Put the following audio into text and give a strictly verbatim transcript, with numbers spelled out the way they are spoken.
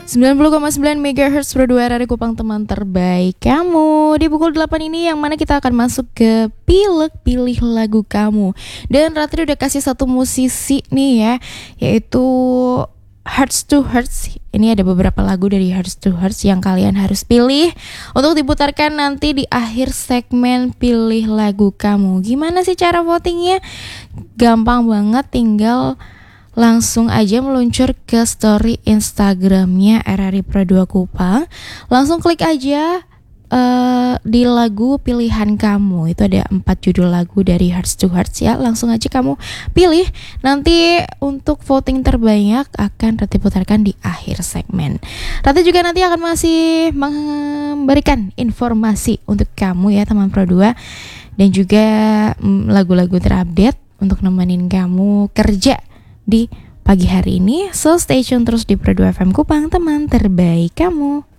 sembilan puluh koma sembilan megahertz Pro dua R R Kupang, teman terbaik kamu. Di pukul delapan ini yang mana kita akan masuk ke Pilek Pilih Lagu Kamu. Dan Ratri udah kasih satu musisi nih ya, yaitu Hearts to Hearts. Ini ada beberapa lagu dari Hearts to Hearts yang kalian harus pilih untuk diputarkan nanti di akhir segmen Pilih Lagu Kamu. Gimana sih cara votingnya? Gampang banget, tinggal langsung aja meluncur ke story Instagramnya R R I Pro dua Kupang. Langsung klik aja uh, di lagu pilihan kamu. Itu ada empat judul lagu dari Hearts to Hearts ya. Langsung aja kamu pilih. Nanti untuk voting terbanyak akan Rati putarkan di akhir segmen. Rati juga nanti akan masih memberikan informasi untuk kamu ya teman Pro dua. Dan juga mm, lagu-lagu terupdate untuk nemenin kamu kerja di pagi hari ini. So stay tune terus di Pro dua F M Kupang, teman terbaik kamu.